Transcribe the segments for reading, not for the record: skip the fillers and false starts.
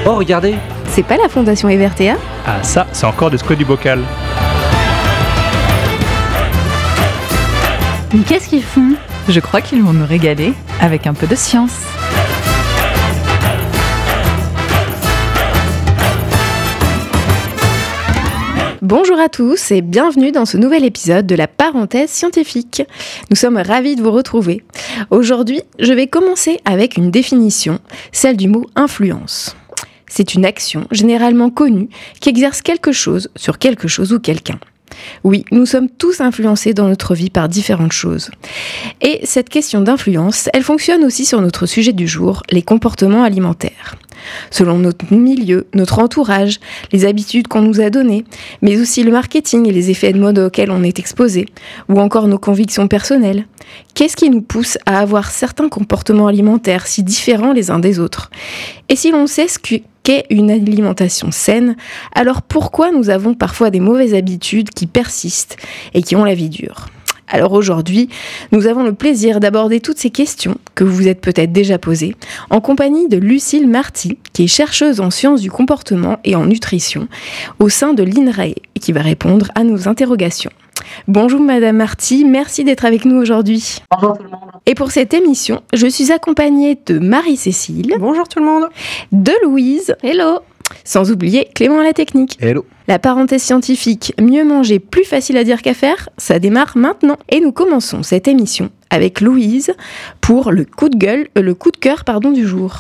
Oh, regardez! C'est pas la Fondation Evertea ? Ah ça, c'est encore des squats du bocal. Mais qu'est-ce qu'ils font ? Je crois qu'ils vont nous régaler avec un peu de science. Bonjour à tous et bienvenue dans ce nouvel épisode de la parenthèse scientifique. Nous sommes ravis de vous retrouver. Aujourd'hui, je vais commencer avec une définition, celle du mot influence. C'est une action généralement connue qui exerce quelque chose sur quelque chose ou quelqu'un. Oui, nous sommes tous influencés dans notre vie par différentes choses. Et cette question d'influence, elle fonctionne aussi sur notre sujet du jour, les comportements alimentaires. Selon notre milieu, notre entourage, les habitudes qu'on nous a données, mais aussi le marketing et les effets de mode auxquels on est exposé, ou encore nos convictions personnelles. Qu'est-ce qui nous pousse à avoir certains comportements alimentaires si différents les uns des autres ? Et si l'on sait ce qu'est une alimentation saine, alors pourquoi nous avons parfois des mauvaises habitudes qui persistent et qui ont la vie dure ? Alors aujourd'hui, nous avons le plaisir d'aborder toutes ces questions que vous vous êtes peut-être déjà posées en compagnie de Lucille Marty, qui est chercheuse en sciences du comportement et en nutrition au sein de l'INRAE et qui va répondre à nos interrogations. Bonjour Madame Marty, merci d'être avec nous aujourd'hui. Bonjour tout le monde. Et pour cette émission, je suis accompagnée de Marie-Cécile. Bonjour tout le monde. De Louise. Hello. Sans oublier Clément à la technique. Hello. La parenthèse scientifique, mieux manger, plus facile à dire qu'à faire, ça démarre maintenant. Et nous commençons cette émission avec Louise pour le coup de cœur du jour.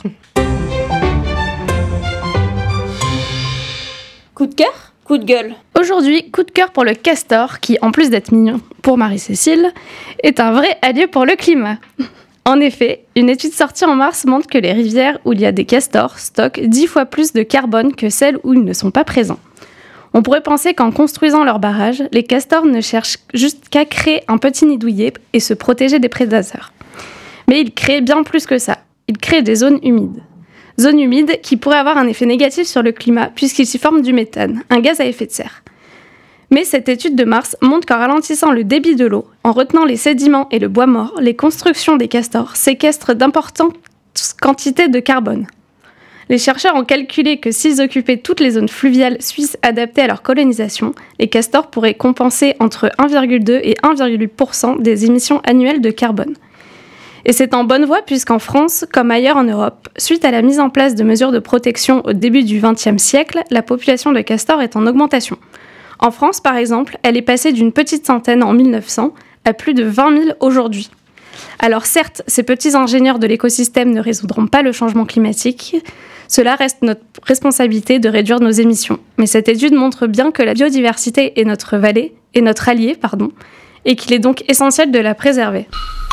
Coup de cœur ? Coup de gueule. Aujourd'hui, coup de cœur pour le castor qui, en plus d'être mignon pour Marie-Cécile, est un vrai allié pour le climat. En effet, une étude sortie en mars montre que les rivières où il y a des castors stockent 10 fois plus de carbone que celles où ils ne sont pas présents. On pourrait penser qu'en construisant leurs barrages, les castors ne cherchent juste qu'à créer un petit nid douillet et se protéger des prédateurs. Mais ils créent bien plus que ça. Ils créent des zones humides. Zones humides qui pourraient avoir un effet négatif sur le climat puisqu'ils s'y forment du méthane, un gaz à effet de serre. Mais cette étude de Mars montre qu'en ralentissant le débit de l'eau, en retenant les sédiments et le bois mort, les constructions des castors séquestrent d'importantes quantités de carbone. Les chercheurs ont calculé que s'ils occupaient toutes les zones fluviales suisses adaptées à leur colonisation, les castors pourraient compenser entre 1,2 et 1,8% des émissions annuelles de carbone. Et c'est en bonne voie puisqu'en France, comme ailleurs en Europe, suite à la mise en place de mesures de protection au début du XXe siècle, la population de castors est en augmentation. En France, par exemple, elle est passée d'une petite centaine en 1900 à plus de 20 000 aujourd'hui. Alors certes, ces petits ingénieurs de l'écosystème ne résoudront pas le changement climatique. Cela reste notre responsabilité de réduire nos émissions. Mais cette étude montre bien que la biodiversité est notre allié, et qu'il est donc essentiel de la préserver.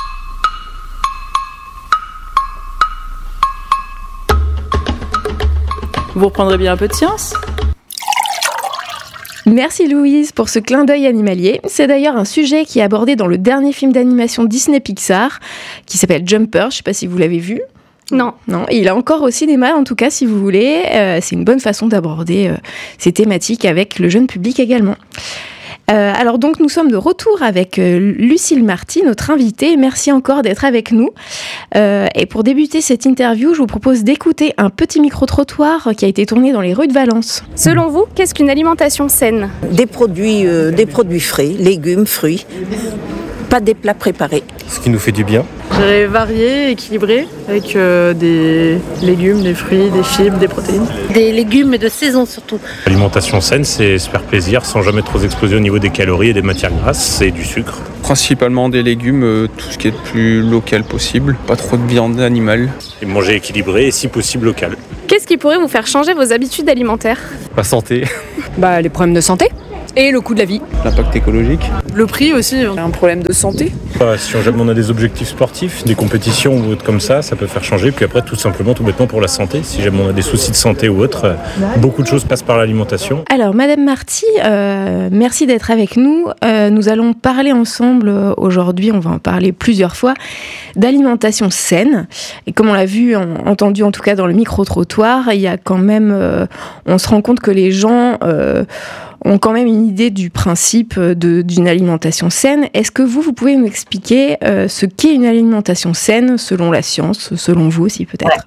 Vous reprendrez bien un peu de science ? Merci Louise pour ce clin d'œil animalier. C'est d'ailleurs un sujet qui est abordé dans le dernier film d'animation Disney Pixar qui s'appelle Jumper, je ne sais pas si vous l'avez vu. Non, il est encore au cinéma en tout cas si vous voulez. C'est une bonne façon d'aborder ces thématiques avec le jeune public également. Alors donc nous sommes de retour avec Lucille Marty, notre invitée. Merci encore d'être avec nous. Et pour débuter cette interview, je vous propose d'écouter un petit micro-trottoir qui a été tourné dans les rues de Valence. Selon vous, qu'est-ce qu'une alimentation saine ? Des produits frais, légumes, fruits, pas des plats préparés. Ce qui nous fait du bien. Je dirais varié, équilibré, avec des légumes, des fruits, des fibres, des protéines. Des légumes et de saison surtout. L'alimentation saine, c'est se faire plaisir sans jamais trop exposer au niveau des calories et des matières grasses et du sucre. Principalement des légumes, tout ce qui est le plus local possible, pas trop de viande animale. Et manger équilibré et si possible local. Qu'est-ce qui pourrait vous faire changer vos habitudes alimentaires ? La santé. Les problèmes de santé et le coût de la vie. L'impact écologique. Le prix aussi, un problème de santé. Si on a des objectifs sportifs, des compétitions ou autres comme ça peut faire changer. Puis après, tout bêtement pour la santé. Si jamais on a des soucis de santé ou autre, beaucoup de choses passent par l'alimentation. Alors, Madame Marty, merci d'être avec nous. Nous allons parler ensemble aujourd'hui, on va en parler plusieurs fois, d'alimentation saine. Et comme on l'a vu, entendu en tout cas dans le micro-trottoir, il y a quand même, on se rend compte que les gens ont quand même une idée du principe d'une alimentation saine. Est-ce que vous pouvez nous expliquer ce qu'est une alimentation saine selon la science, selon vous aussi peut-être ?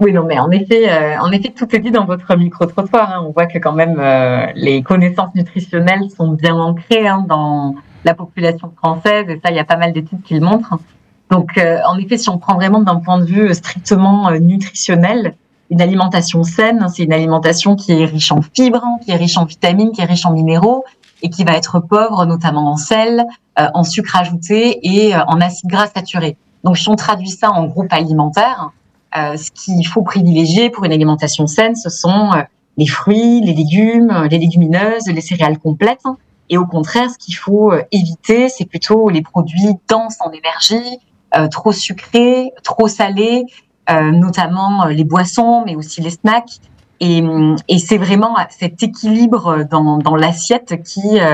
Oui, non, mais en effet, tout est dit dans votre micro-trottoir. Hein. On voit que quand même les connaissances nutritionnelles sont bien ancrées dans la population française, et ça, il y a pas mal d'études qui le montrent. Donc, en effet, si on prend vraiment d'un point de vue strictement nutritionnel, une alimentation saine, c'est une alimentation qui est riche en fibres, qui est riche en vitamines, qui est riche en minéraux, et qui va être pauvre notamment en sel, en sucre ajouté et en acides gras saturés. Donc, si on traduit ça en groupe alimentaire, ce qu'il faut privilégier pour une alimentation saine, ce sont les fruits, les légumes, les légumineuses, les céréales complètes. Et au contraire, ce qu'il faut éviter, c'est plutôt les produits denses en énergie, trop sucrés, trop salés, notamment les boissons, mais aussi les snacks. Et c'est vraiment cet équilibre dans l'assiette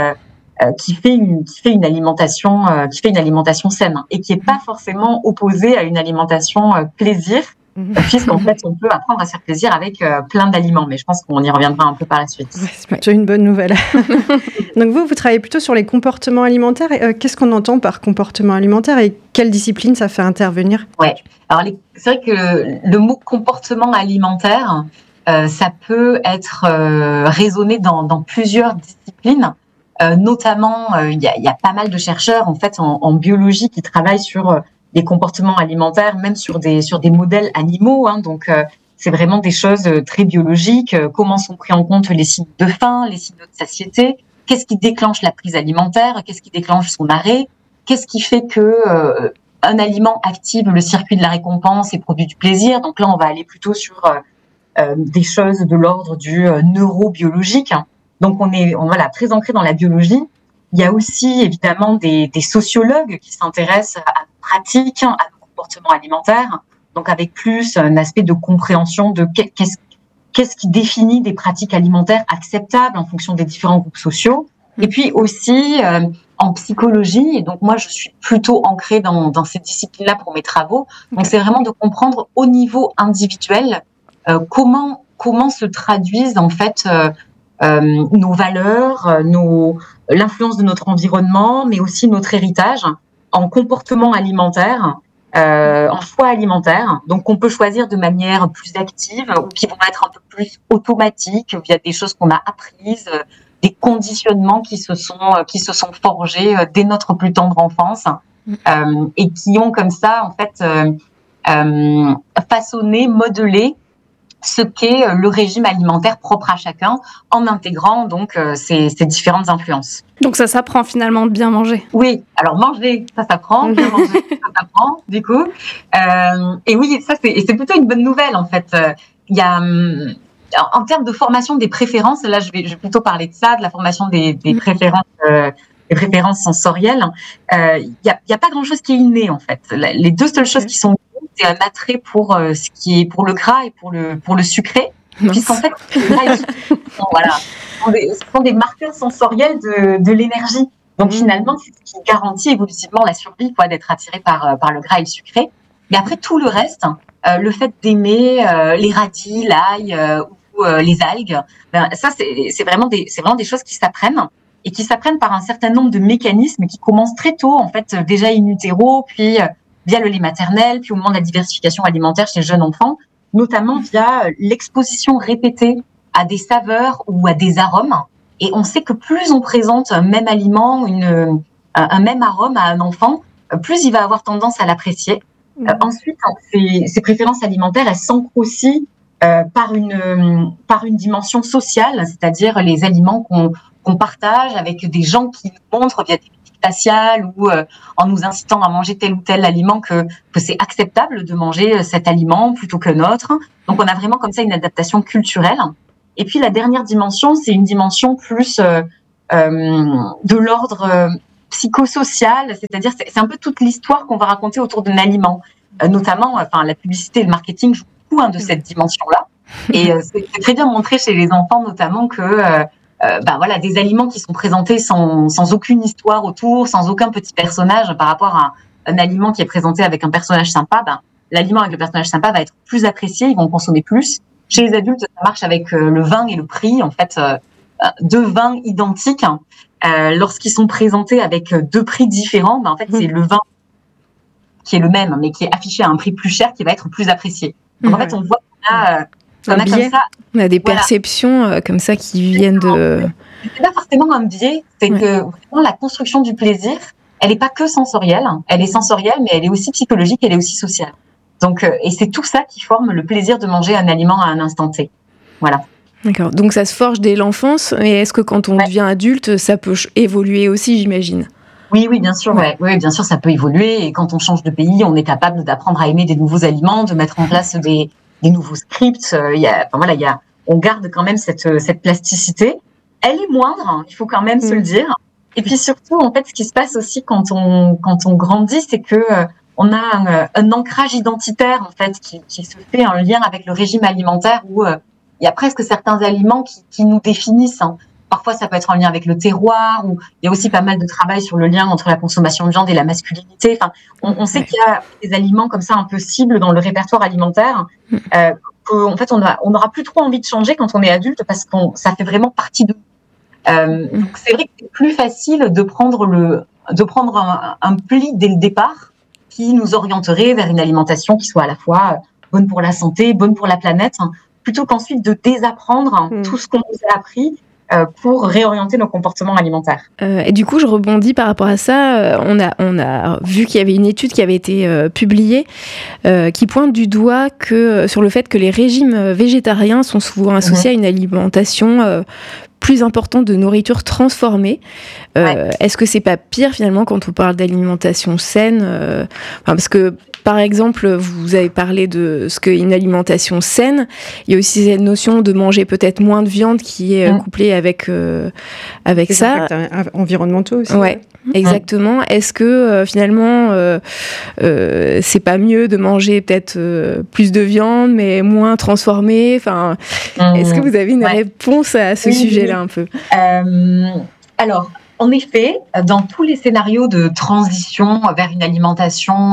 qui fait une alimentation saine et qui est pas forcément opposée à une alimentation plaisir. Puisqu'en fait, on peut apprendre à se faire plaisir avec plein d'aliments, mais je pense qu'on y reviendra un peu par la suite. Ouais, c'est plutôt une bonne nouvelle. Donc vous travaillez plutôt sur les comportements alimentaires. Qu'est-ce qu'on entend par comportement alimentaire et quelle discipline ça fait intervenir ? Ouais. Alors c'est vrai que le mot comportement alimentaire, ça peut être raisonné dans plusieurs disciplines. Notamment, il y a pas mal de chercheurs en fait en biologie qui travaillent sur des comportements alimentaires, même sur des modèles animaux. Hein, donc, c'est vraiment des choses très biologiques. Comment sont pris en compte les signes de faim, les signes de satiété ? Qu'est-ce qui déclenche la prise alimentaire ? Qu'est-ce qui déclenche son arrêt ? Qu'est-ce qui fait que un aliment active le circuit de la récompense et produit du plaisir ? Donc là, on va aller plutôt sur des choses de l'ordre du neurobiologique. Donc, on est très ancré dans la biologie. Il y a aussi évidemment des sociologues qui s'intéressent à nos pratiques, à nos comportements alimentaires, donc avec plus un aspect de compréhension de qu'est-ce qui définit des pratiques alimentaires acceptables en fonction des différents groupes sociaux. Et puis aussi en psychologie, et donc moi je suis plutôt ancrée dans ces disciplines-là pour mes travaux. Donc c'est vraiment de comprendre au niveau individuel comment se traduisent en fait nos valeurs, l'influence de notre environnement, mais aussi notre héritage en comportement alimentaire, en choix alimentaire. Donc, qu'on peut choisir de manière plus active ou qui vont être un peu plus automatiques via des choses qu'on a apprises, des conditionnements qui se sont forgés dès notre plus tendre enfance et qui ont comme ça, en fait, façonné, modelé ce qu'est le régime alimentaire propre à chacun en intégrant donc ces différentes influences. Donc ça s'apprend finalement de bien manger. Oui, alors manger, ça s'apprend, bien manger, ça s'apprend du coup. Et oui, ça c'est plutôt une bonne nouvelle en fait. Il y a en termes de formation des préférences, là je vais plutôt parler de ça, de la formation des préférences. Les préférences sensorielles, il y a pas grand-chose qui est inné en fait. Les deux seules choses qui sont innées, c'est un attrait pour ce qui est pour le gras et pour le sucré, puisqu'en fait, voilà, ce sont des marqueurs sensoriels de l'énergie. Donc finalement, c'est ce qui garantit évolutivement la survie, quoi, d'être attiré par le gras et le sucré. Mais après tout le reste, le fait d'aimer les radis, l'ail ou les algues, ça c'est vraiment des choses qui s'apprennent. Et qui s'apprennent par un certain nombre de mécanismes qui commencent très tôt, en fait, déjà in utero, puis via le lait maternel, puis au moment de la diversification alimentaire chez le jeune enfant, notamment via l'exposition répétée à des saveurs ou à des arômes. Et on sait que plus on présente un même aliment, un même arôme à un enfant, plus il va avoir tendance à l'apprécier. Ensuite, ces préférences alimentaires, elles s'ancrent aussi par une dimension sociale, c'est-à-dire les aliments qu'on partage avec des gens qui nous montrent via des critiques faciales ou en nous incitant à manger tel ou tel aliment que c'est acceptable de manger cet aliment plutôt qu'un autre. Donc on a vraiment comme ça une adaptation culturelle. Et puis la dernière dimension, c'est une dimension plus de l'ordre psychosocial, c'est-à-dire c'est un peu toute l'histoire qu'on va raconter autour d'un aliment. Notamment, la publicité et le marketing jouent beaucoup de cette dimension-là. Et c'est très bien montré chez les enfants notamment que des aliments qui sont présentés sans aucune histoire autour, sans aucun petit personnage par rapport à un aliment qui est présenté avec un personnage sympa, l'aliment avec le personnage sympa va être plus apprécié, ils vont consommer plus. Chez les adultes, ça marche avec le vin et le prix, en fait, deux vins identiques, lorsqu'ils sont présentés avec deux prix différents, en fait, c'est le vin qui est le même, mais qui est affiché à un prix plus cher qui va être plus apprécié. Donc, en fait, on voit comme ça. On a des perceptions comme ça qui viennent de... C'est pas forcément un biais, c'est que vraiment, la construction du plaisir, elle n'est pas que sensorielle. Elle est sensorielle, mais elle est aussi psychologique, elle est aussi sociale. Donc, et c'est tout ça qui forme le plaisir de manger un aliment à un instant T. Voilà. D'accord. Donc ça se forge dès l'enfance, mais est-ce que quand on devient adulte, ça peut évoluer aussi, j'imagine ? Oui, bien sûr. Oui, bien sûr, ça peut évoluer. Et quand on change de pays, on est capable d'apprendre à aimer des nouveaux aliments, de mettre en place des nouveaux scripts. On garde quand même cette plasticité. Elle est moindre, il faut quand même se le dire. Et puis surtout, en fait, ce qui se passe aussi quand on grandit, c'est que on a un ancrage identitaire en fait qui se fait en lien avec le régime alimentaire où il y a presque certains aliments qui nous définissent. Parfois, ça peut être en lien avec le terroir, ou il y a aussi pas mal de travail sur le lien entre la consommation de viande et la masculinité. Enfin, on sait qu'il y a des aliments comme ça un peu cibles dans le répertoire alimentaire. En fait, on n'aura plus trop envie de changer quand on est adulte parce que ça fait vraiment partie de nous. Donc c'est vrai que c'est plus facile de prendre un pli dès le départ qui nous orienterait vers une alimentation qui soit à la fois bonne pour la santé, bonne pour la planète, plutôt qu'ensuite de désapprendre tout ce qu'on nous a appris pour réorienter nos comportements alimentaires. Et du coup, je rebondis par rapport à ça. On a vu qu'il y avait une étude qui avait été publiée qui pointe du doigt sur le fait que les régimes végétariens sont souvent associés à une alimentation plus importante de nourriture transformée. Est-ce que c'est pas pire finalement quand on parle d'alimentation saine parce que par exemple, vous avez parlé de ce qu'est une alimentation saine. Il y a aussi cette notion de manger peut-être moins de viande qui est couplée avec ça. Environnementaux aussi. Ouais, exactement. Est-ce que finalement, c'est pas mieux de manger peut-être plus de viande, mais moins transformée? Enfin, est-ce que vous avez une réponse à ce sujet-là un peu? Alors, en effet, dans tous les scénarios de transition vers une alimentation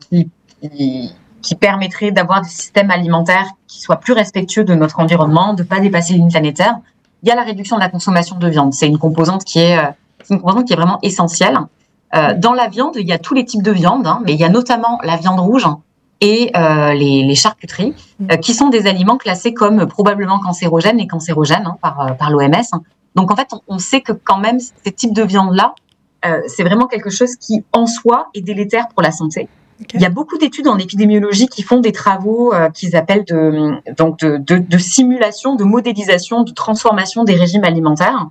qui permettrait d'avoir des systèmes alimentaires qui soient plus respectueux de notre environnement, de ne pas dépasser l'une planétaire, il y a la réduction de la consommation de viande. C'est une composante qui est vraiment essentielle. Dans la viande, il y a tous les types de viande, mais il y a notamment la viande rouge et les charcuteries, qui sont des aliments classés comme probablement cancérogènes et cancérogènes par l'OMS. Donc en fait, on sait que quand même, ces types de viande-là, c'est vraiment quelque chose qui, en soi, est délétère pour la santé. Okay. Il y a beaucoup d'études en épidémiologie qui font des travaux qu'ils appellent de simulation, de modélisation, de transformation des régimes alimentaires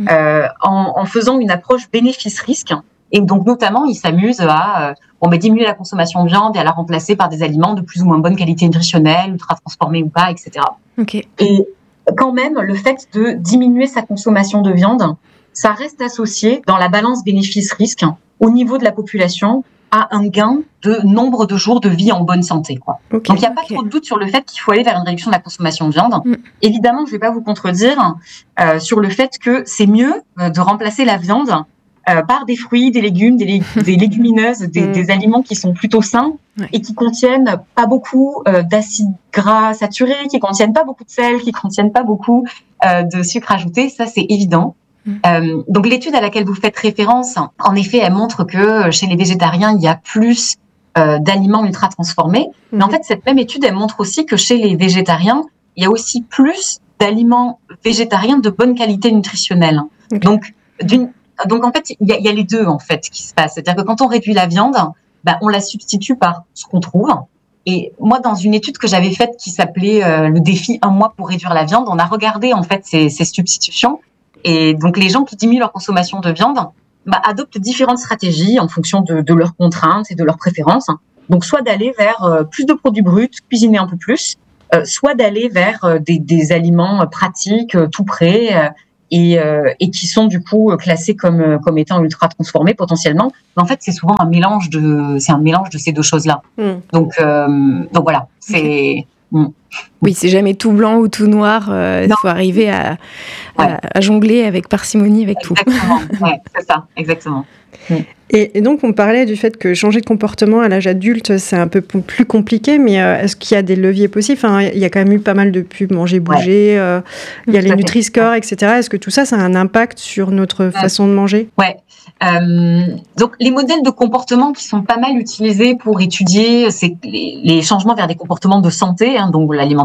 en faisant une approche bénéfice-risque. Et donc, notamment, ils s'amusent à diminuer la consommation de viande et à la remplacer par des aliments de plus ou moins bonne qualité nutritionnelle, ultra transformés ou pas, etc. Okay. Et quand même, le fait de diminuer sa consommation de viande, ça reste associé dans la balance bénéfice-risque au niveau de la population à un gain de nombre de jours de vie en bonne santé, quoi. Okay, donc, il n'y a pas trop de doute sur le fait qu'il faut aller vers une réduction de la consommation de viande. Évidemment, je ne vais pas vous contredire sur le fait que c'est mieux de remplacer la viande par des fruits, des légumes, des légumineuses, des aliments qui sont plutôt sains et qui contiennent pas beaucoup d'acides gras saturés, qui contiennent pas beaucoup de sel, qui contiennent pas beaucoup de sucre ajouté. Ça, c'est évident. Donc l'étude à laquelle vous faites référence, en effet, elle montre que chez les végétariens, il y a plus d'aliments ultra transformés. Mais en fait, cette même étude, elle montre aussi que chez les végétariens, il y a aussi plus d'aliments végétariens de bonne qualité nutritionnelle. Donc en fait, il y a les deux en fait qui se passent. C'est-à-dire que quand on réduit la viande, on la substitue par ce qu'on trouve. Et moi, dans une étude que j'avais faite qui s'appelait le défi 1 mois pour réduire la viande, on a regardé en fait ces substitutions. Et donc, les gens qui diminuent leur consommation de viande adoptent différentes stratégies en fonction de leurs contraintes et de leurs préférences. Donc, soit d'aller vers plus de produits bruts, cuisiner un peu plus, soit d'aller vers des aliments pratiques, tout prêts, et qui sont du coup classés comme étant ultra transformés potentiellement. Mais en fait, c'est souvent un mélange de ces deux choses-là. Donc voilà, c'est... Oui, c'est jamais tout blanc ou tout noir. Il faut arriver à jongler avec parcimonie avec tout. Exactement, c'est ça, exactement. Et donc, on parlait du fait que changer de comportement à l'âge adulte, c'est un peu plus compliqué, mais est-ce qu'il y a des leviers possibles ? Il y a quand même eu pas mal de pubs, manger, bouger, il y a les Nutri-Score, etc. Est-ce que tout ça, ça a un impact sur notre façon de manger ? Ouais. Donc, les modèles de comportement qui sont pas mal utilisés pour étudier les changements vers des comportements de santé, donc l'alimentation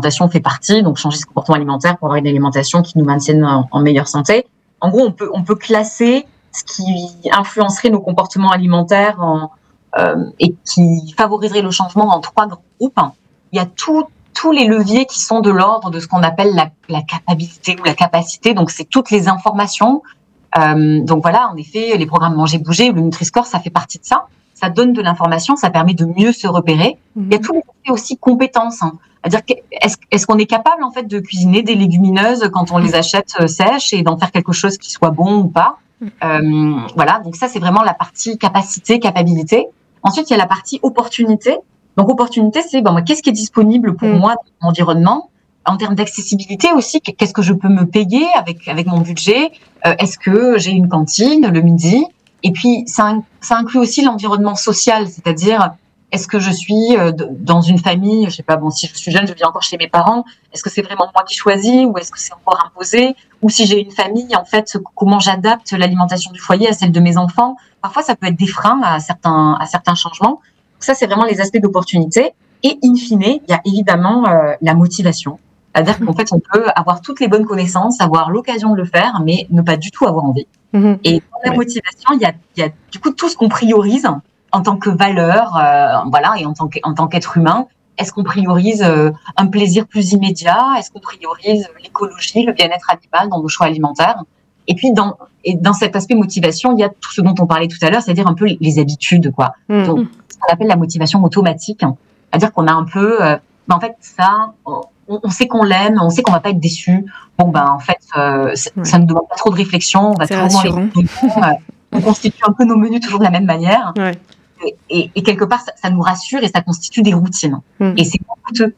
l'alimentation fait partie, donc changer ce comportement alimentaire pour avoir une alimentation qui nous maintienne en meilleure santé. En gros, on peut classer ce qui influencerait nos comportements alimentaires et qui favoriserait le changement en 3 grands groupes. Il y a tous les leviers qui sont de l'ordre de ce qu'on appelle la capacité ou la capacité. Donc, c'est toutes les informations. Donc voilà, en effet, les programmes Manger Bouger ou le Nutri-Score, ça fait partie de ça. Ça donne de l'information, ça permet de mieux se repérer. Il y a tous les aspects aussi compétences. C'est-à-dire, est-ce qu'on est capable en fait de cuisiner des légumineuses quand on les achète sèches et d'en faire quelque chose qui soit bon ou pas? Voilà, donc ça c'est vraiment la partie capacité, capacité. Ensuite, il y a la partie opportunité. Donc, opportunité, c'est qu'est-ce qui est disponible pour moi dans mon environnement? En termes d'accessibilité aussi, qu'est-ce que je peux me payer avec mon budget? Est-ce que j'ai une cantine le midi? Et puis, ça inclut aussi l'environnement social, c'est-à-dire, est-ce que je suis dans une famille, je sais pas, si je suis jeune, je vis encore chez mes parents, est-ce que c'est vraiment moi qui choisis ou est-ce que c'est encore imposé? Ou si j'ai une famille, en fait, comment j'adapte l'alimentation du foyer à celle de mes enfants? Parfois, ça peut être des freins à certains changements. Ça, c'est vraiment les aspects d'opportunité. Et in fine, il y a évidemment la motivation. C'est-à-dire qu'en fait, on peut avoir toutes les bonnes connaissances, avoir l'occasion de le faire, mais ne pas du tout avoir envie. Et dans la motivation, il y a du coup tout ce qu'on priorise en tant que valeur, voilà, et en tant qu'être humain. Est-ce qu'on priorise un plaisir plus immédiat? Est-ce qu'on priorise l'écologie, le bien-être animal dans nos choix alimentaires? Et puis dans cet aspect motivation, il y a tout ce dont on parlait tout à l'heure, c'est-à-dire un peu les habitudes, quoi. Donc, ce qu'on appelle la motivation automatique, c'est-à-dire qu'on a un peu, en fait, ça, on sait qu'on l'aime, on sait qu'on va pas être déçu. Bon, en fait, ça ne demande pas trop de réflexion. On va rassurant. On constitue un peu nos menus toujours de la même manière. Ouais. Et quelque part, ça nous rassure et ça constitue des routines. Et c'est coûteux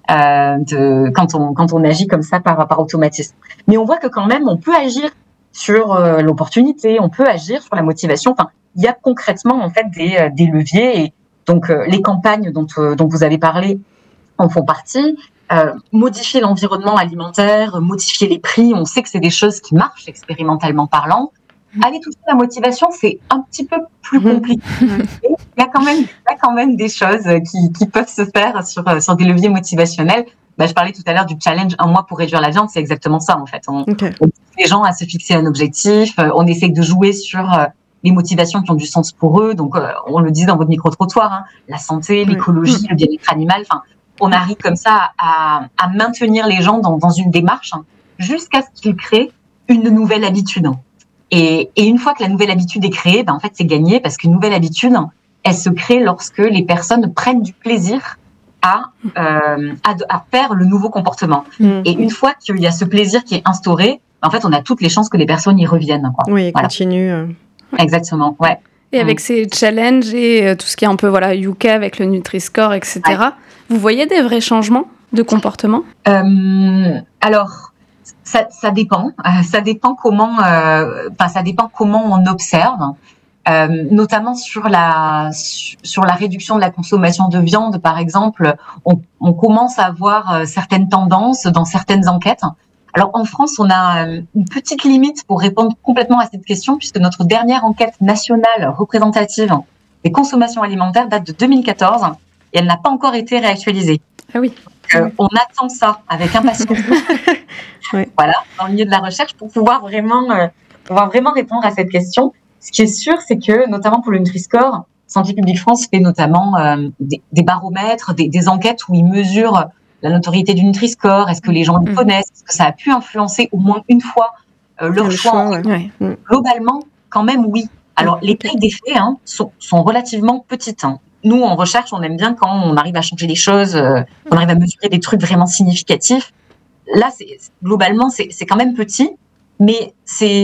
quand on agit comme ça par automatisme. Mais on voit que quand même, on peut agir sur l'opportunité, on peut agir sur la motivation. Enfin, il y a concrètement en fait des leviers. Et donc, les campagnes dont vous avez parlé en font partie. Modifier l'environnement alimentaire, modifier les prix, on sait que c'est des choses qui marchent expérimentalement parlant. Aller toucher la motivation, c'est un petit peu plus compliqué. Il y a quand même des choses qui peuvent se faire sur des leviers motivationnels. Je parlais tout à l'heure du challenge 1 mois pour réduire la viande, c'est exactement ça en fait. On pousse les gens à se fixer un objectif, on essaie de jouer sur les motivations qui ont du sens pour eux. Donc, on le dit dans votre micro-trottoir, la santé, l'écologie, le bien-être animal. Enfin, on arrive comme ça à maintenir les gens dans une démarche jusqu'à ce qu'ils créent une nouvelle habitude. Et une fois que la nouvelle habitude est créée, en fait, c'est gagné parce qu'une nouvelle habitude, elle se crée lorsque les personnes prennent du plaisir à faire le nouveau comportement. Et une fois qu'il y a ce plaisir qui est instauré, en fait, on a toutes les chances que les personnes y reviennent, quoi. Oui, continuent. Exactement, ouais. Et avec ces challenges et tout ce qui est un peu Yuka avec le Nutri-Score, etc., vous voyez des vrais changements de comportement? Alors, ça dépend. Ça dépend comment on observe, notamment sur la réduction de la consommation de viande, par exemple. On commence à voir certaines tendances dans certaines enquêtes. Alors, en France, on a une petite limite pour répondre complètement à cette question, puisque notre dernière enquête nationale représentative des consommations alimentaires date de 2014 et elle n'a pas encore été réactualisée. Ah oui. On attend ça avec impatience. Voilà, dans le milieu de la recherche, pour pouvoir vraiment répondre à cette question. Ce qui est sûr, c'est que, notamment pour le Nutri-Score, Santé publique France fait notamment des baromètres, des enquêtes où ils mesurent la notoriété du Nutri-Score. Est-ce que les gens le connaissent? Est-ce que ça a pu influencer au moins une fois leur choix? Globalement, quand même, oui. Alors, les tailles d'effet sont relativement petites. Nous, en recherche, on aime bien quand on arrive à changer les choses, on arrive à mesurer des trucs vraiment significatifs. Là, globalement, c'est quand même petit, mais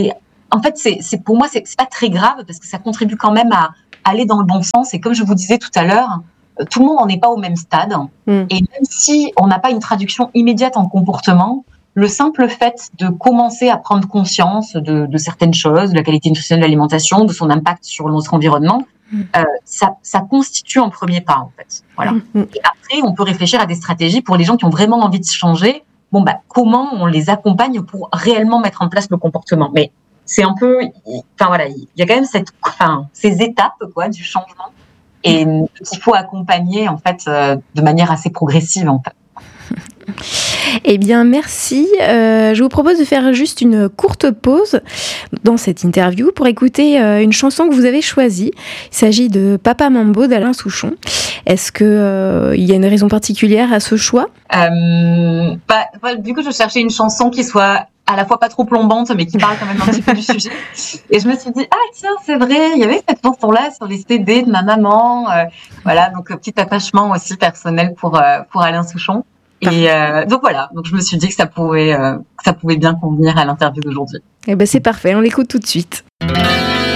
pour moi, c'est pas très grave parce que ça contribue quand même à aller dans le bon sens. Et comme je vous disais tout à l'heure, tout le monde n'en est pas au même stade. Et même si on n'a pas une traduction immédiate en comportement, le simple fait de commencer à prendre conscience de certaines choses, de la qualité nutritionnelle de l'alimentation, de son impact sur notre environnement, ça constitue un premier pas, en fait. Voilà. Et après, on peut réfléchir à des stratégies pour les gens qui ont vraiment envie de changer. Comment on les accompagne pour réellement mettre en place le comportement? Mais c'est un peu, il y a quand même ces étapes, du changement, et qu'il faut accompagner, en fait, de manière assez progressive, en fait. Eh bien, merci. Je vous propose de faire juste une courte pause dans cette interview pour écouter une chanson que vous avez choisie. Il s'agit de Papa Mambo d'Alain Souchon. Est-ce qu'il y a une raison particulière à ce choix ? Du coup, je cherchais une chanson qui soit à la fois pas trop plombante, mais qui parle quand même un petit peu du sujet. Et je me suis dit, tiens, c'est vrai, il y avait cette chanson-là sur les CD de ma maman. Voilà, donc petit attachement aussi personnel pour Alain Souchon. Et donc voilà, donc je me suis dit que ça pouvait bien convenir à l'interview d'aujourd'hui. Eh ben c'est parfait, on l'écoute tout de suite.